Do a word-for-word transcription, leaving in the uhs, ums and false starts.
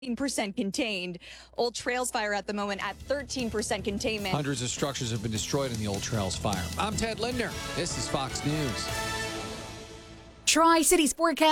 percent contained. Old Trails fire at the moment at thirteen percent containment. Hundreds of structures have been destroyed in the Old Trails fire. I'm Ted Lindner. This is Fox News. Tri-Cities forecast.